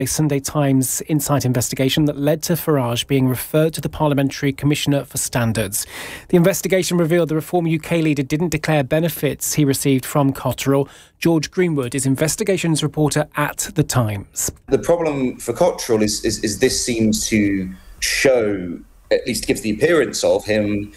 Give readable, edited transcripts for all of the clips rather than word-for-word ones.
a Sunday Times Insight investigation that led to Farage being referred to the Parliamentary Commissioner for Standards. The investigation revealed the Reform UK leader didn't declare benefits he received from Cotterill. George Greenwood is investigations reporter at The Times. The problem for Cotterill is this seems to show, at least gives the appearance of him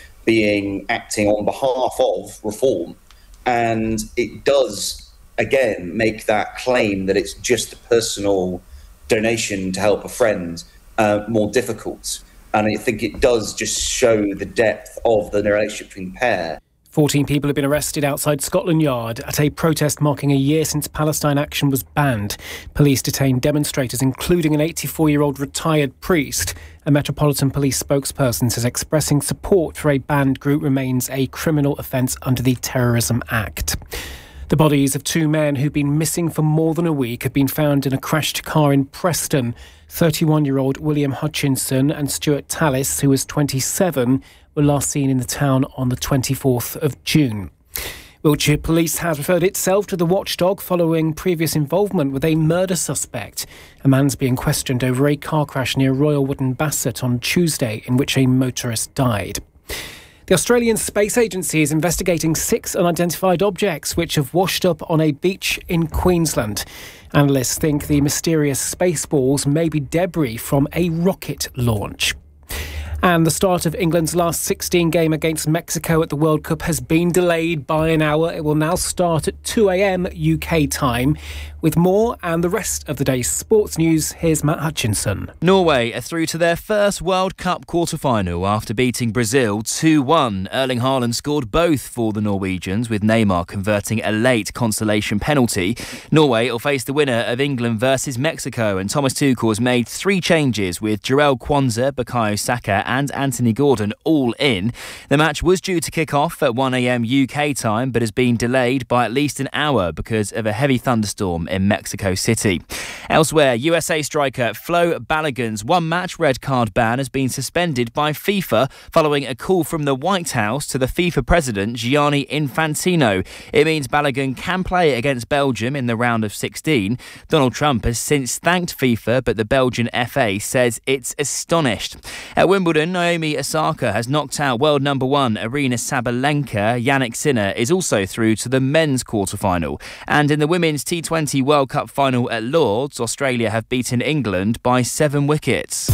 acting on behalf of Reform. And it does, again, make that claim that it's just a personal donation to help a friend more difficult. And I think it does just show the depth of the relationship between the pair. 14 people have been arrested outside Scotland Yard at a protest marking a year since Palestine Action was banned. Police detained demonstrators, including an 84-year-old retired priest. A Metropolitan Police spokesperson says expressing support for a banned group remains a criminal offence under the Terrorism Act. The bodies of two men who've been missing for more than a week have been found in a crashed car in Preston. 31-year-old William Hutchinson and Stuart Tallis, who was 27, were last seen in the town on the 24th of June. Wiltshire Police has referred itself to the watchdog following previous involvement with a murder suspect. A man's being questioned over a car crash near Royal Wootton Bassett on Tuesday in which a motorist died. The Australian Space Agency is investigating 6 unidentified objects which have washed up on a beach in Queensland. Analysts think the mysterious space balls may be debris from a rocket launch. And the start of England's last 16 game against Mexico at the World Cup has been delayed by an hour. It will now start at 2 a.m. UK time. With more and the rest of the day's sports news, here's Matt Hutchinson. Norway are through to their first World Cup quarter-final after beating Brazil 2-1. Erling Haaland scored both for the Norwegians, with Neymar converting a late consolation penalty. Norway will face the winner of England versus Mexico, and Thomas Tuchel has made 3 changes, with Jarell Kwanzaa, Bukayo Saka and Anthony Gordon all in. The match was due to kick off at 1 a.m. UK time, but has been delayed by at least an hour because of a heavy thunderstorm in Mexico City. Elsewhere, USA striker Flo Balogun's one-match red card ban has been suspended by FIFA following a call from the White House to the FIFA president Gianni Infantino. It means Balogun can play against Belgium in the round of 16. Donald Trump has since thanked FIFA, but the Belgian FA says it's astonished. At Wimbledon, Naomi Osaka has knocked out world number 1 Aryna Sabalenka. Yannick Sinner is also through to the men's quarter-final. And in the women's T20 World Cup final at Lords, Australia have beaten England by 7 wickets.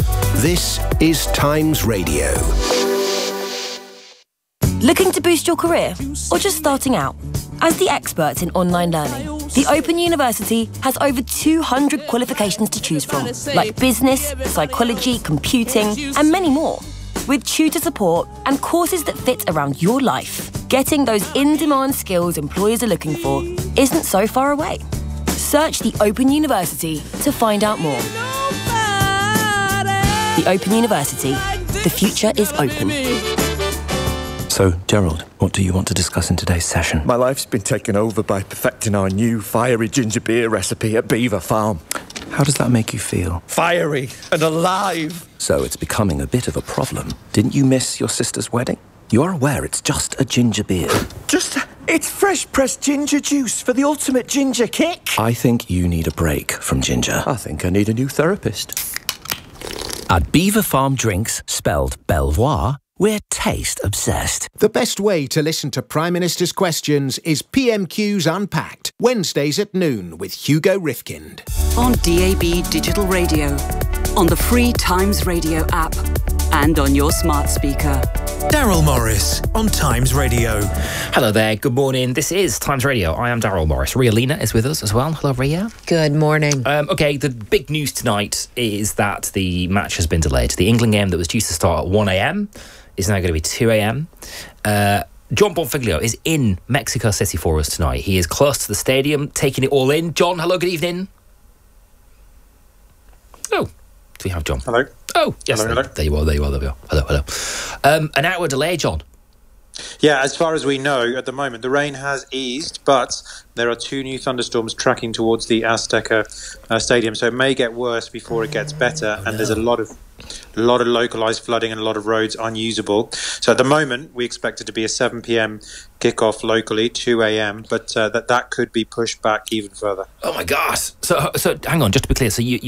This is Times Radio. Looking to boost your career or just starting out? As the experts in online learning, the Open University has over 200 qualifications to choose from, like business, psychology, computing, and many more. With tutor support and courses that fit around your life, getting those in-demand skills employers are looking for isn't so far away. Search the Open University to find out more. The Open University. The future is open. So, Gerald, what do you want to discuss in today's session? My life's been taken over by perfecting our new fiery ginger beer recipe at Beaver Farm. How does that make you feel? Fiery and alive. So it's becoming a bit of a problem. Didn't you miss your sister's wedding? You are aware it's just a ginger beer. It's fresh pressed ginger juice for the ultimate ginger kick. I think you need a break from ginger. I think I need a new therapist. At Beaver Farm Drinks, spelled Belvoir, we're taste obsessed. The best way to listen to Prime Minister's questions is PMQ's Unpacked, Wednesdays at noon with Hugo Rifkind. On DAB Digital Radio, on the free Times Radio app, and on your smart speaker. Daryl Morris on Times Radio. Hello there, good morning. This is Times Radio. I am Daryl Morris. Ria Lina is with us as well. Hello, Ria. Good morning. Okay, the big news tonight is that the match has been delayed. The England game that was due to start at 1 a.m. is now going to be 2 a.m. John Bonfiglio is in Mexico City for us tonight. He is close to the stadium, taking it all in. John, hello, good evening. Oh, do we have John? Hello. Oh, yes. Hello. There you are. Hello. An hour delay, John. Yeah, as far as we know, at the moment, the rain has eased, but there are 2 new thunderstorms tracking towards the Azteca Stadium, so it may get worse before it gets better, and there's a lot of A lot of localised flooding and a lot of roads unusable. So at the moment, we expect it to be a 7 p.m. kickoff locally, 2 a.m., but that could be pushed back even further. Oh my gosh! So hang on, just to be clear. So you